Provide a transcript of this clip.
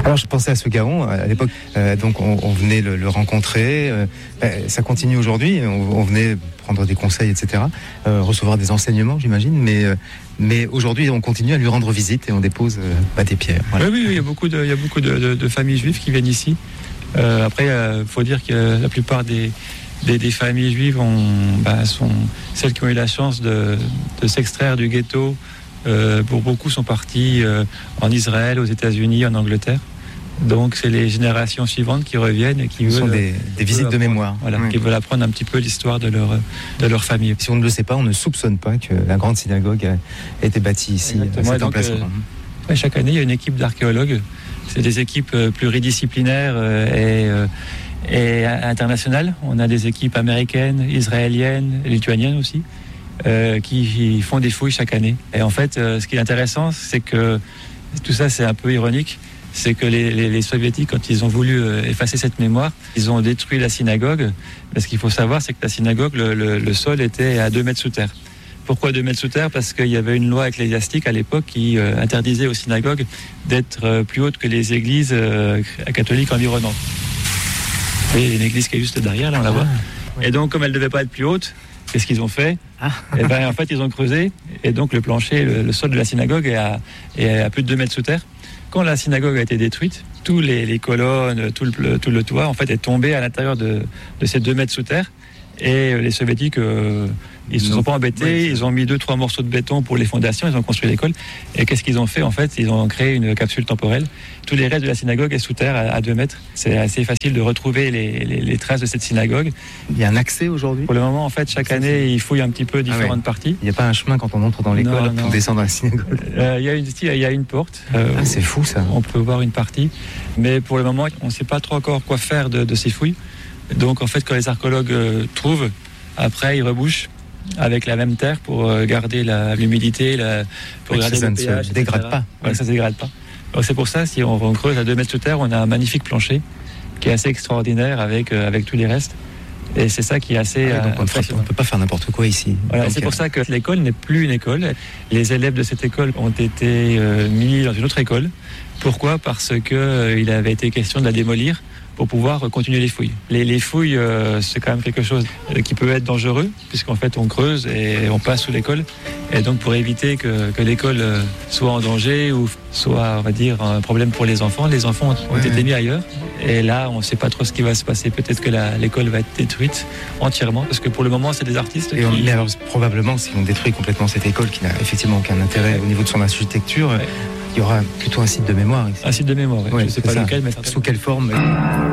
Alors je pensais à ce Gaon à l'époque, donc on venait le rencontrer, ça continue aujourd'hui, on venait prendre des conseils, etc., recevoir des enseignements, j'imagine, mais aujourd'hui on continue à lui rendre visite et on dépose des pierres. Voilà. Oui, il y a beaucoup de familles juives qui viennent ici. Après, il faut dire que la plupart des familles juives sont celles qui ont eu la chance de s'extraire du ghetto. Pour beaucoup sont partis en Israël, aux États-Unis, en Angleterre. Donc c'est les générations suivantes qui reviennent et qui veulent, sont des visites de mémoire. Voilà, qui veulent apprendre un petit peu l'histoire de leur famille. Si on ne le sait pas, on ne soupçonne pas que la grande synagogue a été bâtie ici. Chaque année, il y a une équipe d'archéologues. C'est des équipes pluridisciplinaires et internationales. On a des équipes américaines, israéliennes, lituaniennes aussi, qui font des fouilles chaque année. Et en fait, ce qui est intéressant, c'est que tout ça, c'est un peu ironique. C'est que les soviétiques, quand ils ont voulu effacer cette mémoire, ils ont détruit la synagogue. Mais ce qu'il faut savoir, c'est que la synagogue, le sol était à 2 mètres sous terre. Pourquoi 2 mètres sous terre ? Parce qu'il y avait une loi ecclésiastique à l'époque qui interdisait aux synagogues d'être plus hautes que les églises catholiques environnantes. Et une église qui est juste derrière, là on la voit. Et donc, comme elle ne devait pas être plus haute, qu'est-ce qu'ils ont fait ? En fait, ils ont creusé, et donc le plancher, le sol de la synagogue est à plus de 2 mètres sous terre. Quand la synagogue a été détruite, tous les colonnes, tout le toit, en fait, est tombé à l'intérieur de ces 2 mètres sous terre. Et les soviétiques, ils ne se sont pas embêtés, ils ont mis 2-3 morceaux de béton pour les fondations, ils ont construit l'école. Et qu'est-ce qu'ils ont fait ? En fait, ils ont créé une capsule temporelle. Tous les restes de la synagogue est sous terre à 2 mètres. C'est assez facile de retrouver les traces de cette synagogue. Il y a un accès aujourd'hui ? Pour le moment, en fait, chaque année, ils fouillent un petit peu différentes parties. Il n'y a pas un chemin quand on entre dans l'école pour descendre dans la synagogue ? Il y a une porte. C'est fou ça. On peut voir une partie. Mais pour le moment, on ne sait pas trop encore quoi faire de ces fouilles. Donc en fait, quand les archéologues trouvent, après ils rebouchent avec la même terre pour garder l'humidité, pour garder le pH. Ça ne se dégrade pas. Ouais, ça ne se dégrade pas. Donc c'est pour ça, si on creuse à 2 mètres sous terre, on a un magnifique plancher qui est assez extraordinaire avec tous les restes. Et c'est ça qui est assez impressionnant. On ne peut pas faire n'importe quoi ici. Voilà, c'est pour ça que l'école n'est plus une école. Les élèves de cette école ont été mis dans une autre école. Pourquoi ? Parce qu'il avait été question de la démolir pour pouvoir continuer les fouilles. Les fouilles, c'est quand même quelque chose qui peut être dangereux, puisqu'en fait on creuse et on passe sous l'école. Et donc pour éviter que l'école soit en danger ou soit, on va dire, un problème pour les enfants ont été mis ailleurs. Et là, on ne sait pas trop ce qui va se passer. Peut-être que l'école va être détruite entièrement, parce que pour le moment, c'est des artistes mais alors, probablement, si on détruit complètement cette école qui n'a effectivement aucun intérêt au niveau de son architecture, il y aura plutôt un site de mémoire ici. Un site de mémoire, je ne sais pas lequel, mais sous quelle forme